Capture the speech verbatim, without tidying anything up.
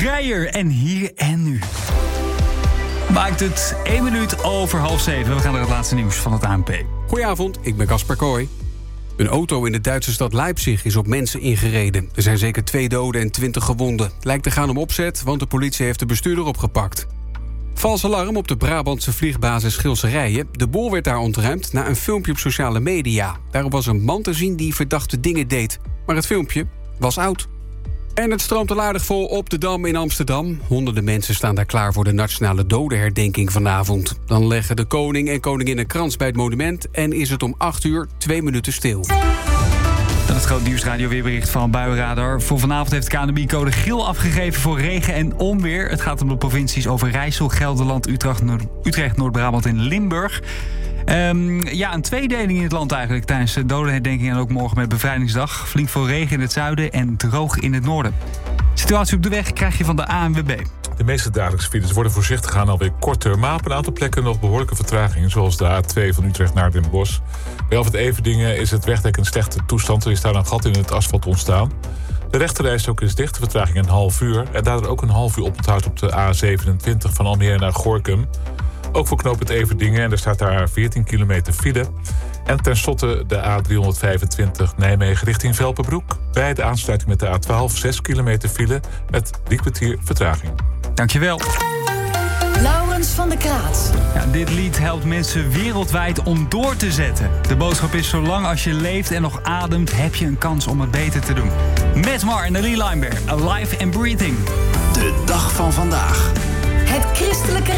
vrijer. En hier en nu. Maakt het één minuut over half zeven. We gaan naar het laatste nieuws van het A N P. Goedenavond, ik ben Casper Kooi. Een auto in de Duitse stad Leipzig is op mensen ingereden. Er zijn zeker twee doden en twintig gewonden. Lijkt te gaan om opzet, want de politie heeft de bestuurder opgepakt. Vals alarm op de Brabantse vliegbasis Gilserijen. De boel werd daar ontruimd na een filmpje op sociale media. Daarop was een man te zien die verdachte dingen deed. Maar het filmpje was oud. En het stroomt al aardig vol op de Dam in Amsterdam. Honderden mensen staan daar klaar voor de nationale dodenherdenking vanavond. Dan leggen de koning en koningin een krans bij het monument... en is het om acht uur twee minuten stil. Dan het groot nieuwsradio weerbericht van Buienradar. Voor vanavond heeft de K N M I code geel afgegeven voor regen en onweer. Het gaat om de provincies Overijssel, Gelderland, Utrecht, Noord- Utrecht Noord-Brabant en Limburg. Um, ja, een tweedeling in het land eigenlijk tijdens de dodenherdenking... en ook morgen met bevrijdingsdag. Flink veel regen in het zuiden en droog in het noorden. Situatie op de weg krijg je van de A N W B. De meeste dagelijkse files worden voorzichtig gaan alweer korter... maar op een aantal plekken nog behoorlijke vertragingen... zoals de A twee van Utrecht naar Den Bosch. Bij Alfred Everdingen is het wegdek in slechte toestand. Er is daar een gat in het asfalt ontstaan. De rechterrijstrook is dicht, de vertraging een half uur... en daardoor ook een half uur oponthoud op de A zevenentwintig van Almere naar Gorinchem. Ook voor knooppunt Everdingen en er staat daar veertien kilometer file. En tenslotte de A driehonderdvijfentwintig Nijmegen richting Velpenbroek. Bij de aansluiting met de A twaalf zes kilometer file met drie kwartier vertraging. Dankjewel. Laurens van der Kraat. Ja, dit lied helpt mensen wereldwijd om door te zetten. De boodschap is: zolang als je leeft en nog ademt, heb je een kans om het beter te doen. Met Mar en Lee Lijnberg, Alive and Breathing. De dag van vandaag. Het christelijke